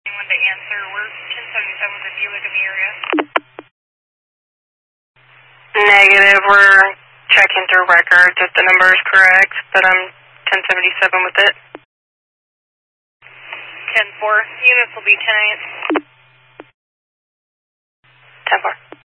Anyone to answer? We're 1077 with the Buick in the area. Negative. We're checking through records if the number is correct, but I'm 1077 with it. 10-4. Units will be 10-8. 10-4.